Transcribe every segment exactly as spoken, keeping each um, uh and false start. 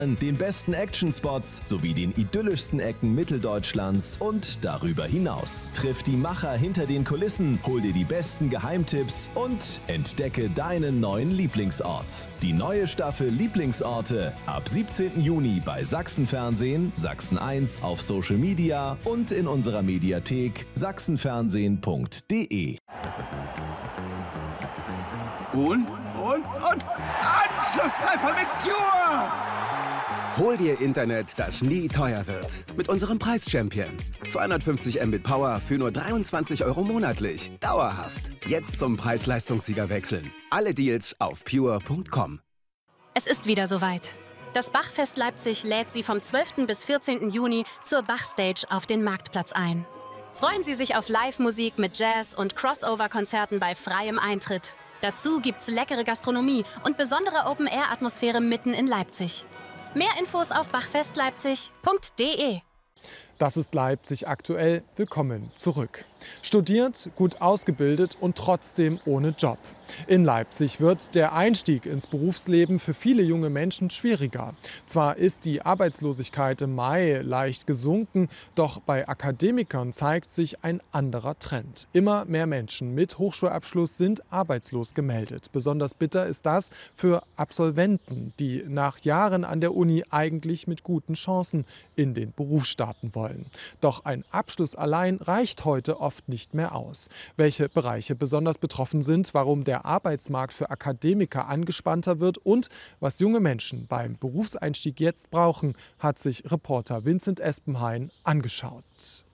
den besten Actionspots sowie den idyllischsten Ecken Mitteldeutschlands und darüber hinaus. Triff die Macher hinter den Kulissen, hol dir die besten Geheimtipps und entdecke deinen neuen Lieblingsort. Die neue Staffel Lieblingsorte ab siebzehnten Juni bei Sachsenfernsehen, Sachsen eins auf Social Media und in unserer Mediathek sachsenfernsehen punkt de. Und, und, und Anschlusstreffer mit Pure! Hol dir Internet, das nie teuer wird. Mit unserem Preis-Champion. zweihundertfünfzig Mbit Power für nur dreiundzwanzig Euro monatlich. Dauerhaft. Jetzt zum Preis-Leistungssieger wechseln. Alle Deals auf pure punkt com. Es ist wieder soweit. Das Bachfest Leipzig lädt Sie vom zwölften bis vierzehnten Juni zur Bachstage auf den Marktplatz ein. Freuen Sie sich auf Live-Musik mit Jazz und Crossover-Konzerten bei freiem Eintritt. Dazu gibt's leckere Gastronomie und besondere Open-Air-Atmosphäre mitten in Leipzig. Mehr Infos auf bachfestleipzig punkt de. Das ist Leipzig aktuell. Willkommen zurück. Studiert, gut ausgebildet und trotzdem ohne Job. In Leipzig wird der Einstieg ins Berufsleben für viele junge Menschen schwieriger. Zwar ist die Arbeitslosigkeit im Mai leicht gesunken, doch bei Akademikern zeigt sich ein anderer Trend. Immer mehr Menschen mit Hochschulabschluss sind arbeitslos gemeldet. Besonders bitter ist das für Absolventen, die nach Jahren an der Uni eigentlich mit guten Chancen in den Beruf starten wollen. Doch ein Abschluss allein reicht heute oft nicht mehr aus. Welche Bereiche besonders betroffen sind, warum der Arbeitsmarkt für Akademiker angespannter wird und was junge Menschen beim Berufseinstieg jetzt brauchen, hat sich Reporter Vincent Espenhain angeschaut.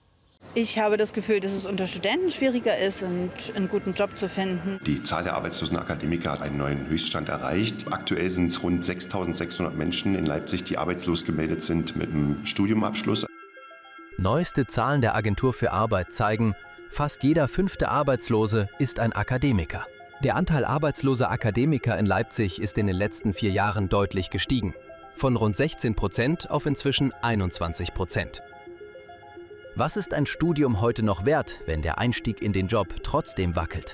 Ich habe das Gefühl, dass es unter Studenten schwieriger ist, einen guten Job zu finden. Die Zahl der arbeitslosen Akademiker hat einen neuen Höchststand erreicht. Aktuell sind es rund sechstausendsechshundert Menschen in Leipzig, die arbeitslos gemeldet sind mit einem Studiumabschluss. Neueste Zahlen der Agentur für Arbeit zeigen, fast jeder fünfte Arbeitslose ist ein Akademiker. Der Anteil arbeitsloser Akademiker in Leipzig ist in den letzten vier Jahren deutlich gestiegen. Von rund sechzehn Prozent auf inzwischen einundzwanzig Prozent. Was ist ein Studium heute noch wert, wenn der Einstieg in den Job trotzdem wackelt?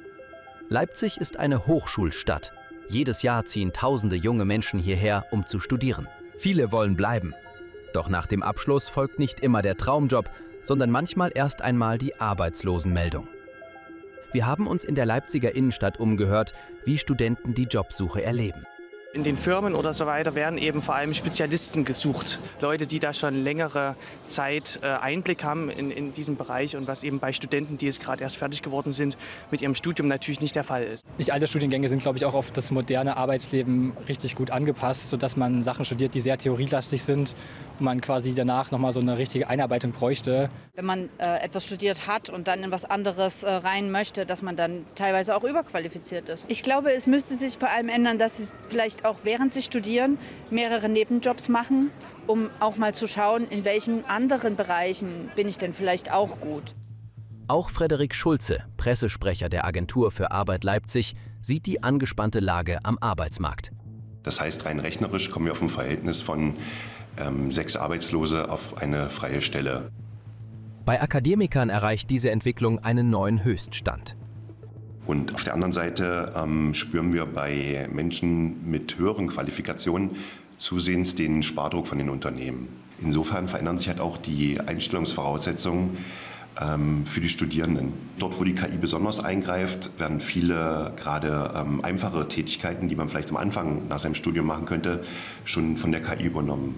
Leipzig ist eine Hochschulstadt. Jedes Jahr ziehen tausende junge Menschen hierher, um zu studieren. Viele wollen bleiben. Doch nach dem Abschluss folgt nicht immer der Traumjob, sondern manchmal erst einmal die Arbeitslosenmeldung. Wir haben uns in der Leipziger Innenstadt umgehört, wie Studenten die Jobsuche erleben. In den Firmen oder so weiter werden eben vor allem Spezialisten gesucht. Leute, die da schon längere Zeit äh, Einblick haben in, in diesem Bereich und was eben bei Studenten, die jetzt gerade erst fertig geworden sind, mit ihrem Studium natürlich nicht der Fall ist. Nicht alle Studiengänge sind, glaube ich, auch auf das moderne Arbeitsleben richtig gut angepasst, sodass man Sachen studiert, die sehr theorielastig sind und man quasi danach nochmal so eine richtige Einarbeitung bräuchte. Wenn man äh, etwas studiert hat und dann in was anderes äh, rein möchte, dass man dann teilweise auch überqualifiziert ist. Ich glaube, es müsste sich vor allem ändern, dass es vielleicht auch während sie studieren mehrere Nebenjobs machen, um auch mal zu schauen, in welchen anderen Bereichen bin ich denn vielleicht auch gut. Auch Frederik Schulze, Pressesprecher der Agentur für Arbeit Leipzig, sieht die angespannte Lage am Arbeitsmarkt. Das heißt, rein rechnerisch kommen wir auf ein Verhältnis von ähm, sechs Arbeitslose auf eine freie Stelle. Bei Akademikern erreicht diese Entwicklung einen neuen Höchststand. Und auf der anderen Seite ähm, spüren wir bei Menschen mit höheren Qualifikationen zusehends den Spardruck von den Unternehmen. Insofern verändern sich halt auch die Einstellungsvoraussetzungen ähm, für die Studierenden. Dort, wo die K I besonders eingreift, werden viele gerade ähm, einfache Tätigkeiten, die man vielleicht am Anfang nach seinem Studium machen könnte, schon von der K I übernommen.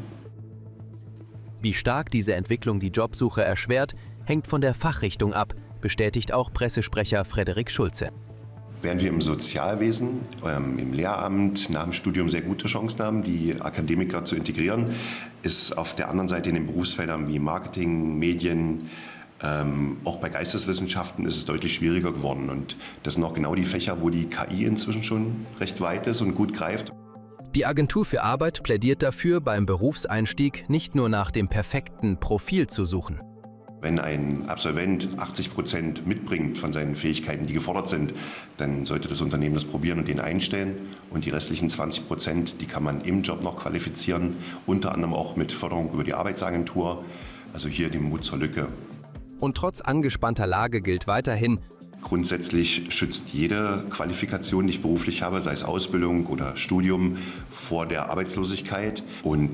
Wie stark diese Entwicklung die Jobsuche erschwert, hängt von der Fachrichtung ab, bestätigt auch Pressesprecher Frederik Schulze. Während wir im Sozialwesen, ähm, im Lehramt nach dem Studium sehr gute Chancen haben, die Akademiker zu integrieren, ist auf der anderen Seite in den Berufsfeldern wie Marketing, Medien, ähm, auch bei Geisteswissenschaften ist es deutlich schwieriger geworden. Und das sind auch genau die Fächer, wo die K I inzwischen schon recht weit ist und gut greift. Die Agentur für Arbeit plädiert dafür, beim Berufseinstieg nicht nur nach dem perfekten Profil zu suchen. Wenn ein Absolvent achtzig Prozent mitbringt von seinen Fähigkeiten, die gefordert sind, dann sollte das Unternehmen das probieren und den einstellen. Und die restlichen zwanzig Prozent, die kann man im Job noch qualifizieren, unter anderem auch mit Förderung über die Arbeitsagentur. Also hier den Mut zur Lücke. Und trotz angespannter Lage gilt weiterhin: Grundsätzlich schützt jede Qualifikation, die ich beruflich habe, sei es Ausbildung oder Studium, vor der Arbeitslosigkeit. Und